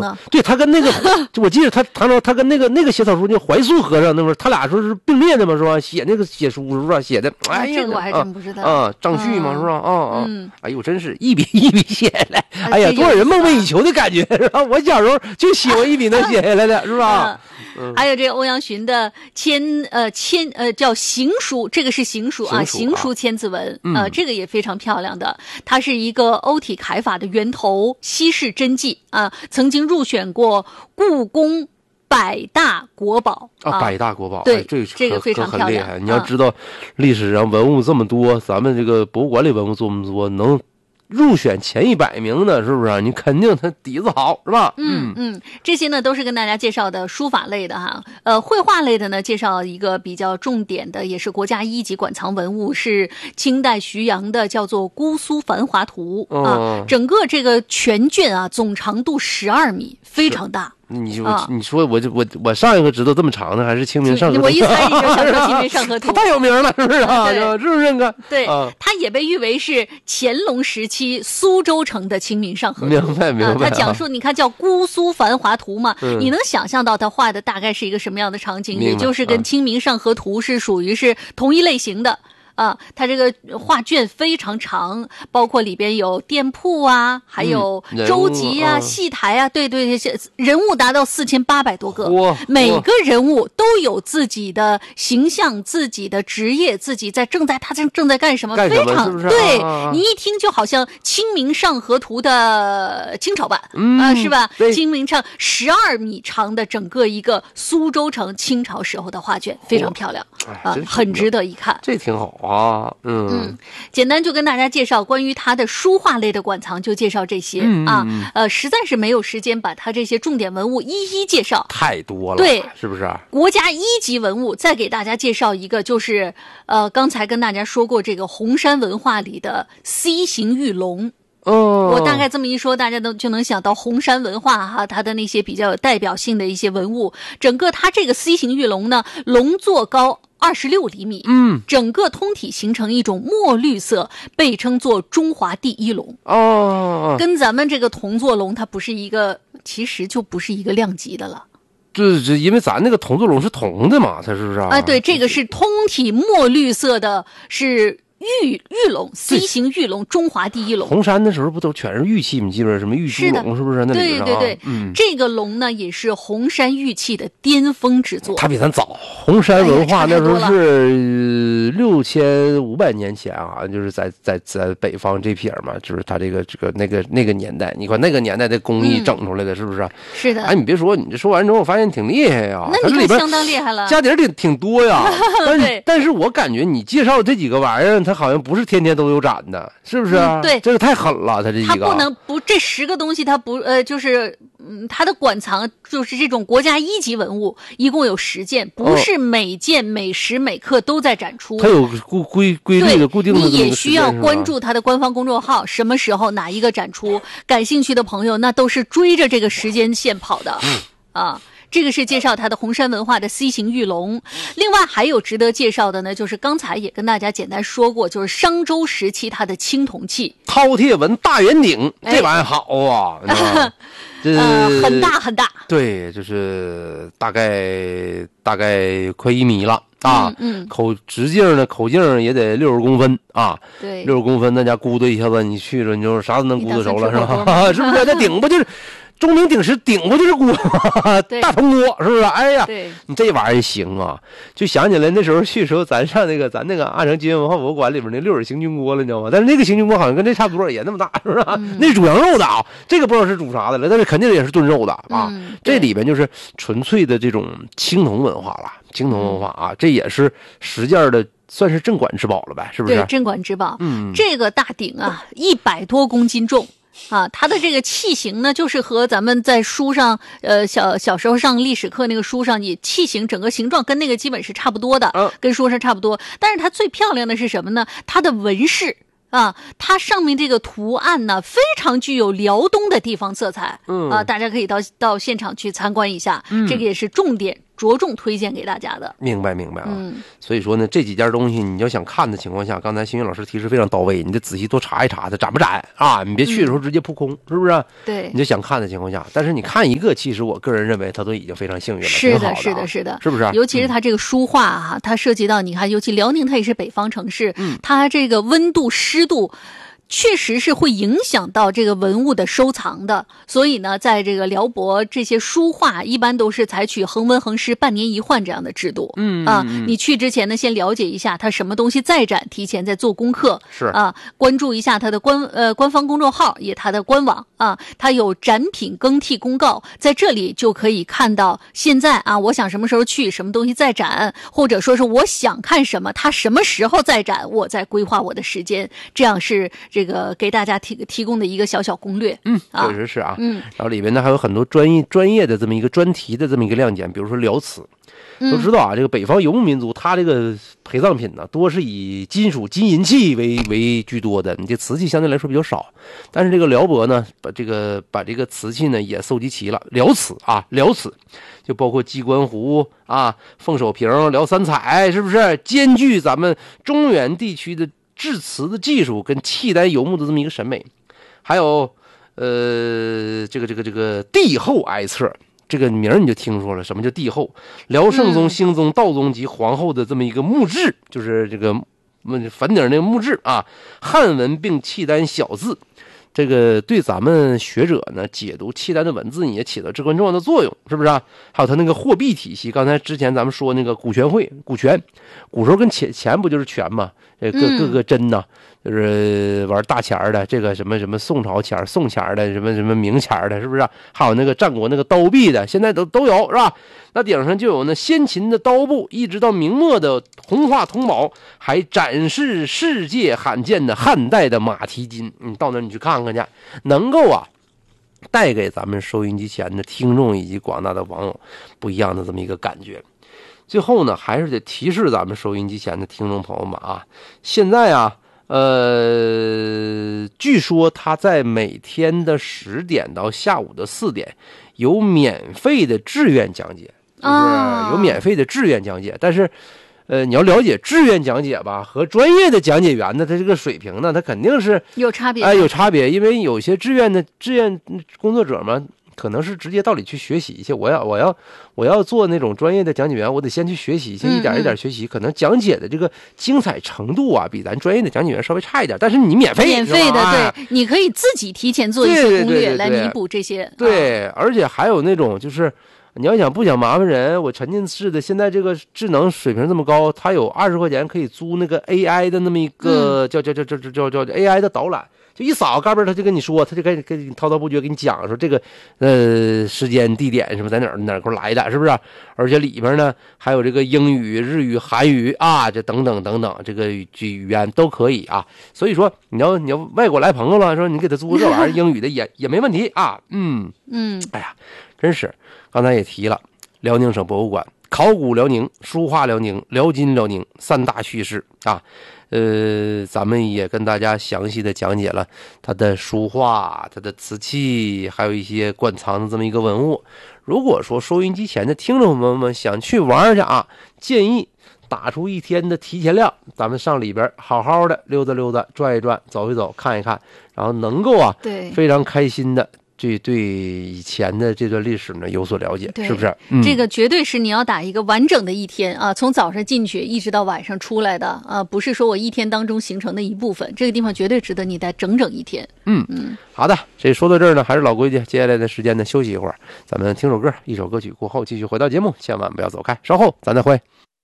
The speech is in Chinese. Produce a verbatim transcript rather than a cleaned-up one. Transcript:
呢？ 对，他跟那个，我记得他唐朝，他跟那个那个写草书那怀素和尚那会儿，他俩说是并列的嘛，是吧？写那个写书是吧？写的，哎呀， 这个我还真不知道啊。张旭嘛，是吧？啊啊， 嗯， 哎呦，真是一笔一笔写下来，哎呀，多少人梦寐以求的感觉，是吧？我小时候就喜欢一笔能写下来的，是吧？ 嗯，还有这个欧阳询的千呃千呃叫行书，这个是行书啊，行书千字文，呃，这个也非常漂亮的，它是一个欧体楷法的源头，稀世真迹啊，曾经入选过故宫百大国宝啊，百大国宝， 对， 哎、这个这个非常漂亮。 你要知道，历史上文物这么多，咱们这个博物馆里文物这么多，能入选前一百名的，是不是？你肯定他底子好，是吧？ 嗯嗯，这些呢都是跟大家介绍的书法类的哈。呃，绘画类的呢，介绍一个比较重点的，也是国家一级馆藏文物，是清代徐阳的，叫做《姑苏繁华图》啊。 哦、 整个这个全卷啊，总长度十二米，非常大。 你我你说我就我我上一个知道这么长的还是清明上河图， 我一猜你就想说清明上河图， 他太有名了，是不是啊？是不是？个对，它也被誉为是乾隆时期苏州城的清明上河图。 明白明白。 它讲述你看叫《姑苏繁华图》嘛，你能想象到他画的大概是一个什么样的场景？也就是跟清明上河图是属于是同一类型的。啊，它这个画卷非常长，包括里边有店铺啊，还有舟楫啊、戏台啊，对对对，人物达到四千八百多个，每个人物都有自己的形象、自己的职业、自己在正在他正正在干什么， 干什么非常是不是对、 啊、 你一听就好像《清明上河图》的清朝版， 嗯啊，是吧？ 对清明上十二米长的整个一个苏州城清朝时候的画卷，非常漂亮啊，很值得一看， 这挺好。啊，嗯嗯，简单就跟大家介绍关于它的书画类的馆藏，就介绍这些、 嗯、 啊，呃，实在是没有时间把它这些重点文物一一介绍， 太多了， 对， 是不是？ 国家一级文物，再给大家介绍一个，就是呃，刚才跟大家说过这个红山文化里的 C 形玉龙。 哦， 我大概这么一说，大家都就能想到红山文化哈，它的那些比较有代表性的一些文物。整个它这个 C 形玉龙呢，龙座高二十六厘米， 嗯， 整个通体形成一种墨绿色，被称作中华第一龙。 哦， 跟咱们这个铜座龙，它不是一个，其实就不是一个量级的了。 这这，因为咱那个铜座龙是铜的嘛，它是不是啊？ 啊，对，这个是通体墨绿色的，是。玉玉龙 C 形玉龙，中华第一龙。 红山的时候不都全是玉器？你记不记得什么玉猪龙？是不是？那里边、 啊、对对对， 嗯， 这个龙呢也是红山玉器的巅峰之作。 它比咱早，红山文化那时候是六千五百年前啊，就是在在在北方这撇嘛，就是它这个这个那个那个年代，你看那个年代的工艺整出来的，嗯、是不是？ 是的。 哎，你别说，你这说完之后，我发现挺厉害呀。 那你看相当厉害了， 家底儿挺挺多呀。但是但是我感觉你介绍这几个玩意儿，它好像不是天天都有展的，是不是、啊嗯？对， 这个太狠了，它这几个。 它不能不这十个东西，它不呃，就是嗯，它的馆藏就是这种国家一级文物，一共有十件，不是每件、哦、每时每刻都在展出。 它有规规规律的固定的。 你也需要关注它的官方公众号，什么时候哪一个展出，感兴趣的朋友那都是追着这个时间线跑的、嗯、啊。这个是介绍它的红山文化的 C 形玉龙，另外还有值得介绍的呢，就是刚才也跟大家简单说过，就是商周时期它的青铜器饕餮纹大圆鼎，这玩意儿好啊， 哎、呃，很大很大， 对，就是大概大概快一米了啊， 嗯，嗯口直径呢，口径也得六十公分啊， 对， 六十公分，那家咕嘟一下子，你去了，你就啥都能咕嘟熟了，是吧？是不是？那鼎不就是？钟鸣鼎食，鼎不就是锅吗？大铜锅是不是？哎呀，你这玩意儿行啊！就想起来那时候去的时候，咱上那个咱那个阿城基因文化博物馆里面那六耳行军锅了，你知道吗？但是那个行军锅好像跟这差不多，也那么大，是不是？嗯、那是煮羊肉的啊，这个不知道是煮啥的了，但是肯定也是炖肉的啊。 嗯、 这里边就是纯粹的这种青铜文化了，青铜文化啊，这也是实践的。算是镇馆之宝了呗，是不是？ 对，镇馆之宝。 嗯， 这个大鼎啊，一百多公斤重啊，它的这个器型呢，就是和咱们在书上，呃，小小时候上历史课那个书上，也器型整个形状跟那个基本是差不多的， 嗯， 跟书上差不多。但是它最漂亮的是什么呢？它的纹饰。啊，它上面这个图案呢，非常具有辽东的地方色彩。 嗯啊，大家可以到到现场去参观一下。嗯，这个也是重点着重推荐给大家的。 明白明白啊。 嗯， 所以说呢，这几件东西你要想看的情况下，刚才星云老师提示非常到位，你得仔细多查一查它展不展啊，你别去的时候直接扑空，嗯、是不是？ 对， 你就想看的情况下，但是你看一个，其实我个人认为它都已经非常幸运了， 是的， 的是的，是的， 是不是？ 尤其是它这个书画哈、啊，它涉及到你看，尤其辽宁它也是北方城市， 嗯， 它这个温度湿度。确实是会影响到这个文物的收藏的，所以呢，在这个辽博这些书画一般都是采取恒温恒湿、半年一换这样的制度。 嗯啊，你去之前呢，先了解一下它什么东西在展，提前在做功课。 是啊，关注一下它的官呃官方公众号，也它的官网啊，它有展品更替公告，在这里就可以看到现在啊，我想什么时候去，什么东西在展，或者说是我想看什么，它什么时候在展，我在规划我的时间，这样是。这个给大家提提供的一个小小攻略， 嗯，确实是啊， 嗯， 然后里面呢还有很多专业专业的这么一个专题的这么一个亮点，比如说辽瓷，都知道啊，这个北方游牧民族，它这个陪葬品呢，多是以金属金银器为为居多的，你这瓷器相对来说比较少，但是这个辽博呢，把这个把这个瓷器呢也搜集齐了，辽瓷啊，辽瓷就包括鸡冠壶啊、凤首瓶、辽三彩，是不是兼具咱们中原地区的制瓷的技术跟契丹游牧的这么一个审美，还有呃这个这个这个帝后哀册，这个名你就听说了，什么叫帝后？辽圣宗、兴宗、道宗及皇后的这么一个墓志，就是这个坟顶那个墓志啊，汉文并契丹小字。这个对咱们学者呢解读契丹的文字也起到至关重要的作用，是不是啊？还有他那个货币体系，刚才之前咱们说那个股权会，股权，古时候跟钱钱不就是权吗？这各各个针呐、啊，就是玩大钱的，这个什么什么宋朝钱、宋钱的，什么什么明钱的，是不是、啊？还有那个战国那个刀币的，现在都都有，是吧？那顶上就有那先秦的刀部，一直到明末的红化铜宝，还展示世界罕见的汉代的马蹄金。你到那儿你去看看去，能够啊带给咱们收音机前的听众以及广大的网友不一样的这么一个感觉。最后呢，还是得提示咱们收音机前的听众朋友们啊，现在啊，呃，据说他在每天的十点到下午的四点有免费的志愿讲解，就是有免费的志愿讲解，但是。呃，你要了解志愿讲解吧，和专业的讲解员呢，他这个水平呢，他肯定是有差别。 哎、呃，有差别，因为有些志愿的志愿工作者嘛，可能是直接到里去学习一些。我要我要我要做那种专业的讲解员，我得先去学习，先一点一点学习。嗯嗯可能讲解的这个精彩程度啊，比咱专业的讲解员稍微差一点。但是你免费， 免费的，对，你可以自己提前做一些攻略来弥补这些。 对，对对对啊、而且还有那种就是。你要想不想麻烦人，我沉浸式的现在这个智能水平这么高，它有二十块钱可以租那个 A I 的那么一个、嗯、叫叫叫叫叫叫 A I 的导览，就一扫嘎嘣，他就跟你说，他就跟跟你滔滔不绝给你讲说这个呃时间地点什么在哪儿哪儿块来的，是不是？而且里边呢还有这个英语、日语、韩语啊，这等等等等，这个语语言都可以啊。所以说你要你要外国来朋友了，说你给他租这玩意儿英语的也也没问题啊。嗯嗯， 哎呀，真是。刚才也提了，辽宁省博物馆、考古辽宁、书画辽宁、辽金辽宁三大叙事啊，呃，咱们也跟大家详细的讲解了它的书画、它的瓷器，还有一些馆藏的这么一个文物。如果说收音机前的听众朋友们想去玩去啊，建议打出一天的提前量，咱们上里边好好的溜达溜达、转一转、走一走、看一看，然后能够啊， 对， 非常开心的。这对以前的这段历史呢有所了解，是不是、 嗯？这个绝对是你要打一个完整的一天啊，从早上进去一直到晚上出来的啊，不是说我一天当中形成的一部分。这个地方绝对值得你待整整一天。 嗯嗯，好的，这说到这儿呢，还是老规矩，接下来的时间呢休息一会儿，咱们听首歌，一首歌曲过后继续回到节目，千万不要走开，稍后咱再会。